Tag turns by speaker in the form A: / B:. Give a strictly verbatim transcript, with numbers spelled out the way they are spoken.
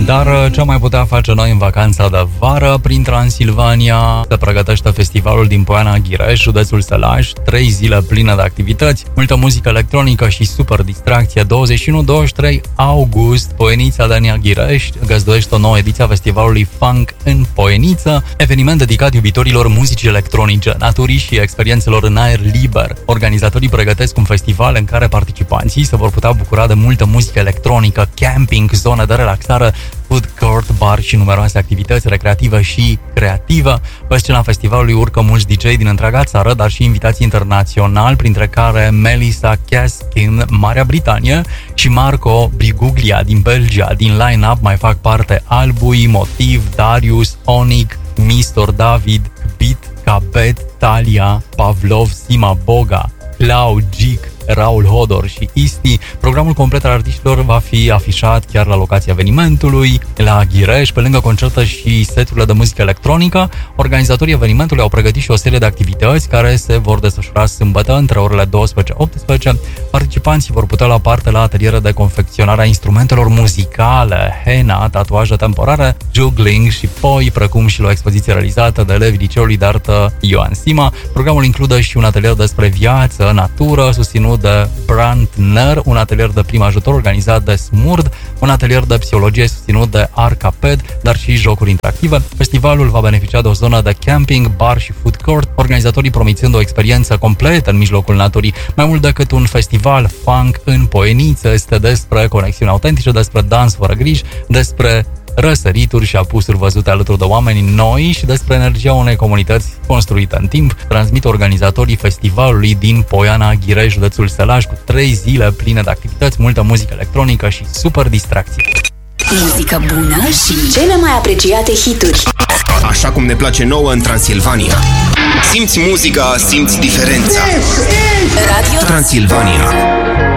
A: Dar ce am mai putea face noi în vacanța de vară? Prin Transilvania se pregătește festivalul din Poiana Ghireș, județul Sălaj, trei zile pline de activități, multă muzică electronică și super distracție. douăzeci și unu douăzeci și trei august, Poienița Dania Ghireș găzduiește o nouă ediție a festivalului Funk în Poieniță, eveniment dedicat iubitorilor muzicii electronice, naturii și experiențelor în aer liber. Organizatorii pregătesc un festival în care participanții se vor putea bucura de multă muzică electronică, camping, zone de relaxare, food court, bar și numeroase activități recreative și creative. Pe scena festivalului urcă mulți D J din întreaga țară, dar și invitații internaționali, printre care Melissa Keskin, Marea Britanie, și Marco Briguglia din Belgia. Din line-up mai fac parte Albui, Motiv, Darius, Onic, mister David, Beat, Cabet, Talia, Pavlov, Sima Boga, Clau, Gic, Raul Hodor și Isti. Programul complet al artiștilor va fi afișat chiar la locația evenimentului, la Ghireș. Pe lângă concerte și seturile de muzică electronică, organizatorii evenimentului au pregătit și o serie de activități care se vor desfășura sâmbătă între orele douăsprezece optsprezece. Participanții vor putea lua parte la ateliere de confecționare a instrumentelor muzicale, henna, tatuaje temporare, juggling și poi, precum și la o expoziție realizată de elevii Liceului de Artă Ioan Sima. Programul include și un atelier despre viață, natură, susținut de Brandner, un atelier de prim ajutor organizat de Smurd, un atelier de psihologie susținut de Arcaped, dar și jocuri interactive. Festivalul va beneficia de o zonă de camping, bar și food court, organizatorii promițând o experiență completă în mijlocul naturii. Mai mult decât un festival, Funk în Poieniță este despre conexiuni autentice, despre dans fără griji, despre răsărituri și apusuri văzute alături de oameni noi și despre energia unei comunități construite în timp, transmit organizatorii festivalului din Poiana Ghireș, județul Sălaj, cu trei zile pline de activități, multă muzică electronică și super distracție.
B: Muzică bună și cele mai apreciate hituri.
C: Așa cum ne place nouă în Transilvania. Simți muzica, simți diferența.
B: Radio
C: Transilvania.